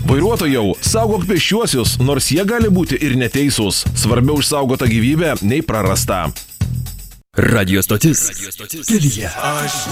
Vairuotojau, saugok pėsčiuosius, nors jie gali būti ir neteisūs. Svarbiau išsaugota gyvybė nei prarasta. Radio stotis. Kelyje.